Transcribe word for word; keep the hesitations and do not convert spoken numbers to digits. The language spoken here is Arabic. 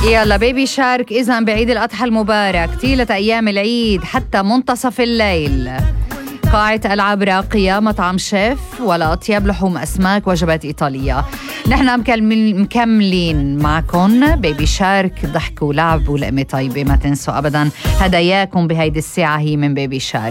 يلا بيبي شارك إذا بعيد الأضحى المبارك، طيلة أيام العيد حتى منتصف الليل. قاعة ألعاب راقية، مطعم شيف، ولا أطيب لحوم أسماك، وجبات إيطالية. نحن مكملين معكم بيبي شارك، ضحك ولعب ولقمة طيبة. ما تنسوا أبدا هداياكم بهيدي الساعة هي من بيبي شارك.